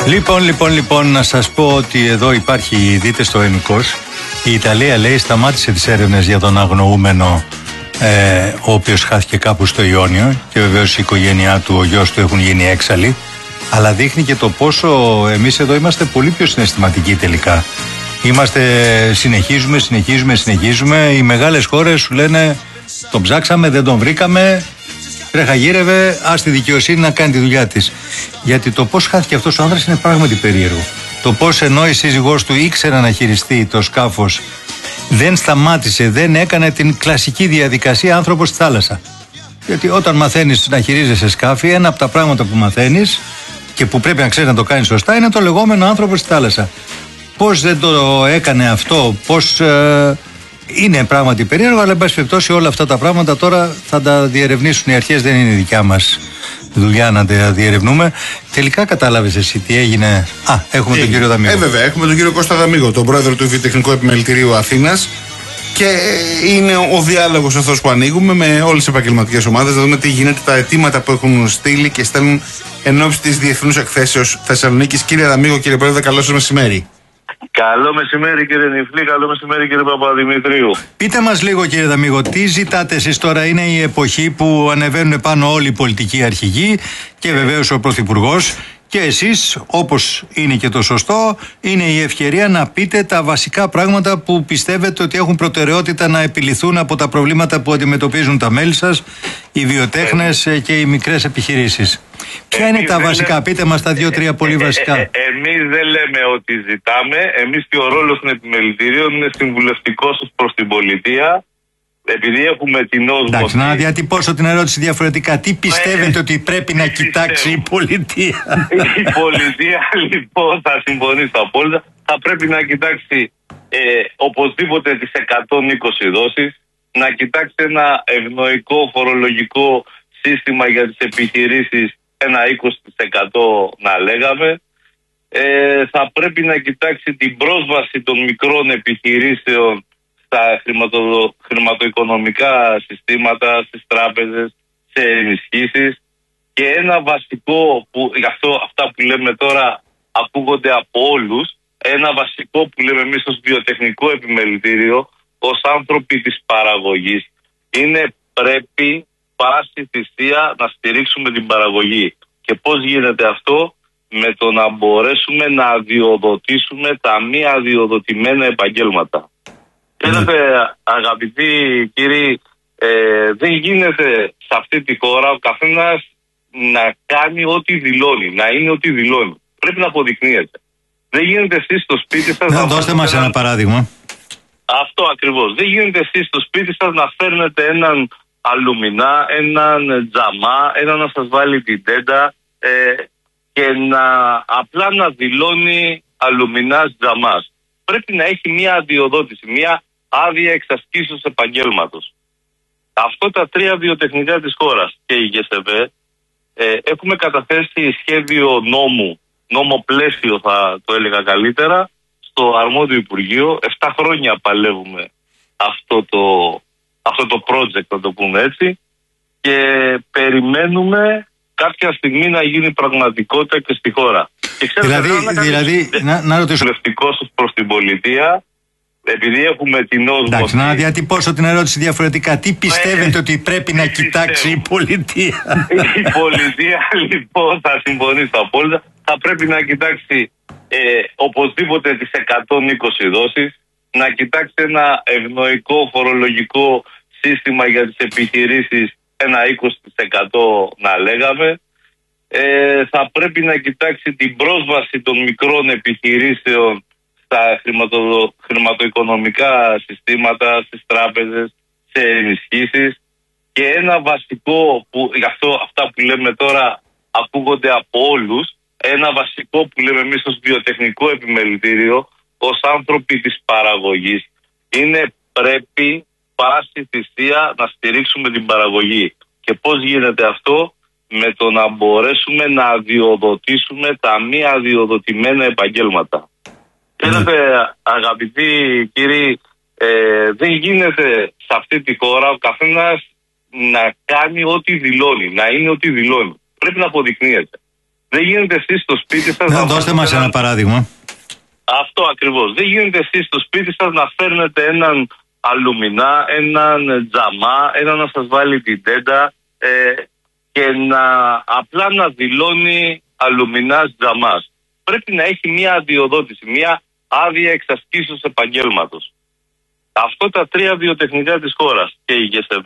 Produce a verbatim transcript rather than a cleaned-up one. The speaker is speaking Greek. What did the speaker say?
Λοιπόν, λοιπόν, λοιπόν, να σας πω ότι εδώ υπάρχει, δείτε στο Ενικός, η Ιταλία λέει σταμάτησε τις έρευνες για τον αγνοούμενο ε, ο οποίος χάθηκε κάπου στο Ιόνιο και βεβαίως η οικογένειά του, ο γιος του έχουν γίνει έξαλλοι, αλλά δείχνει και το πόσο εμείς εδώ είμαστε πολύ πιο συναισθηματικοί τελικά. Είμαστε, συνεχίζουμε, συνεχίζουμε, συνεχίζουμε. Οι μεγάλες χώρες σου λένε τον ψάξαμε, δεν τον βρήκαμε, τρέχα γύρευε, ας τη δικαιοσύνη να κάνει τη δουλειά της. Γιατί το πώς χάθηκε αυτός ο άνδρας είναι πράγματι περίεργο. Το πώς ενώ η σύζυγός του ήξερε να χειριστεί το σκάφος, δεν σταμάτησε, δεν έκανε την κλασική διαδικασία άνθρωπος στη θάλασσα. Γιατί όταν μαθαίνεις να χειρίζεσαι σκάφη, ένα από τα πράγματα που μαθαίνεις και που πρέπει να ξέρεις να το κάνεις σωστά είναι το λεγόμενο άνθρωπος στη θάλασσα. Πώς δεν το έκανε αυτό, πώς ε, είναι πράγματι περίεργο, αλλά εν πάση περιπτώσει όλα αυτά τα πράγματα τώρα θα τα διερευνήσουν οι αρχές, δεν είναι δικιά μας δουλειά να τα διερευνούμε. Τελικά κατάλαβες εσύ τι έγινε? Α, έχουμε ε, τον κύριο Δαμίγο. Ε, βέβαια, έχουμε τον κύριο Κώστα Δαμίγο, τον πρόεδρο του Βιοτεχνικού Επιμελητηρίου Αθήνας. Και είναι ο διάλογος αυτός που ανοίγουμε με όλες τις επαγγελματικές ομάδες, να δούμε τι γίνεται, τα αιτήματα που έχουν στείλει και στέλνουν εν ώψη της Διεθνούς Εκθέσεως Θεσσαλονίκης. Κύριε Δαμίγο, κύριε πρόεδρε, καλό σας μεσημέρι. Καλό μεσημέρι κύριε Νιφλή, καλό μεσημέρι κύριε Παπαδημητρίου. Πείτε μας λίγο κύριε Δαμίγο, τι ζητάτε εσείς τώρα? Είναι η εποχή που ανεβαίνουν πάνω όλοι οι πολιτικοί αρχηγοί και βεβαίως ο Πρωθυπουργός. Και εσείς, όπως είναι και το σωστό, είναι η ευκαιρία να πείτε τα βασικά πράγματα που πιστεύετε ότι έχουν προτεραιότητα να επιληθούν από τα προβλήματα που αντιμετωπίζουν τα μέλη σας, οι βιοτέχνες ε, και οι μικρές επιχειρήσεις. Ποια είναι τα βασικά, λέμε... πείτε μας τα δύο-τρία πολύ ε, βασικά. Ε, ε, εμείς δεν λέμε ότι ζητάμε, εμείς και ο ρόλος των επιμελητηρίων είναι συμβουλευτικός προς την πολιτεία. Επειδή έχουμε την όσμωση... Εντάξει, να διατυπώσω την ερώτηση διαφορετικά. Τι πιστεύετε ε, ότι πρέπει να κοιτάξει η πολιτεία? Η πολιτεία λοιπόν θα συμφωνήσει απόλυτα. Θα πρέπει να κοιτάξει ε, οπωσδήποτε τις εκατόν είκοσι δόσεις, να κοιτάξει ένα ευνοϊκό φορολογικό σύστημα για τις επιχειρήσεις, ένα είκοσι τοις εκατό να λέγαμε. Ε, θα πρέπει να κοιτάξει την πρόσβαση των μικρών επιχειρήσεων στα χρηματο, χρηματοοικονομικά συστήματα, στις τράπεζες, σε ενισχύσεις. Και ένα βασικό, που γι' αυτό αυτά που λέμε τώρα ακούγονται από όλους, ένα βασικό που λέμε εμείς ως βιοτεχνικό επιμελητήριο, ως άνθρωποι της παραγωγής, είναι πρέπει πάση θυσία να στηρίξουμε την παραγωγή. Και πώς γίνεται αυτό? Με το να μπορέσουμε να αδειοδοτήσουμε τα μη αδειοδοτημένα επαγγέλματα. Θέλετε, αγαπητοί κύριοι, ε, δεν γίνεται σε αυτή τη χώρα ο καθένας να κάνει ό,τι δηλώνει, να είναι ό,τι δηλώνει. Πρέπει να αποδεικνύεται. Δεν γίνεται εσείς στο σπίτι σας... Να δώστε μας ένα παράδειγμα. Αυτό ακριβώς. Δεν γίνεται εσείς στο σπίτι σας να φέρνετε έναν αλουμινά, έναν τζαμά, έναν να σας βάλει την τέντα ε, και να απλά να δηλώνει αλουμινάς τζαμάς. Πρέπει να έχει μια αδειοδότηση, μια άδεια εξασκήσεως επαγγέλματος. Αυτό τα τρία βιοτεχνικά της χώρας και η ΓΕΣΕΒΕ ε, έχουμε καταθέσει σχέδιο νόμου, νόμο πλαίσιο θα το έλεγα καλύτερα, στο αρμόδιο Υπουργείο. Εφτά χρόνια παλεύουμε αυτό το, αυτό το project, να το πούμε έτσι, και περιμένουμε κάποια στιγμή να γίνει πραγματικότητα και στη χώρα. Και ξέρετε, δηλαδή, να, δηλαδή να, να ρωτήσω προς την πολιτεία, επειδή έχουμε την όσμωση... Εντάξει, να διατυπώσω την ερώτηση διαφορετικά. Τι πιστεύετε ε, ότι πρέπει να κοιτάξει η πολιτεία? Η πολιτεία λοιπόν θα συμφωνήσει απόλυτα. Θα πρέπει να κοιτάξει ε, οπωσδήποτε τις εκατόν είκοσι δόσεις, να κοιτάξει ένα ευνοϊκό φορολογικό σύστημα για τις επιχειρήσεις, ένα είκοσι τοις εκατό να λέγαμε. Ε, θα πρέπει να κοιτάξει την πρόσβαση των μικρών επιχειρήσεων στα χρηματο, χρηματοοικονομικά συστήματα, στις τράπεζες, σε ενισχύσεις. Και ένα βασικό, που γι' αυτό αυτά που λέμε τώρα ακούγονται από όλους, ένα βασικό που λέμε εμείς ως βιοτεχνικό επιμελητήριο, ως άνθρωποι της παραγωγής, είναι πρέπει πάση θυσία να στηρίξουμε την παραγωγή. Και πώς γίνεται αυτό? Με το να μπορέσουμε να αδειοδοτήσουμε τα μη αδειοδοτημένα επαγγέλματα. Θέλετε, αγαπητοί κύριοι, ε, δεν γίνεται σε αυτή τη χώρα ο καθένας να κάνει ό,τι δηλώνει, να είναι ό,τι δηλώνει. Πρέπει να αποδεικνύεται. Δεν γίνεται εσείς στο σπίτι σας. Να δώστε μας ένα παράδειγμα. Αυτό ακριβώς. Δεν γίνεται εσείς στο σπίτι σας να φέρνετε έναν αλουμινά, έναν τζαμά, έναν να σας βάλει την τέντα ε, και να απλά να δηλώνει αλουμινάς τζαμάς. Πρέπει να έχει μια αδειοδότηση, μια άδεια εξασκήσεως επαγγέλματος. Αυτό τα τρία βιοτεχνικά της χώρας και η ΓΕΣΕΒΕ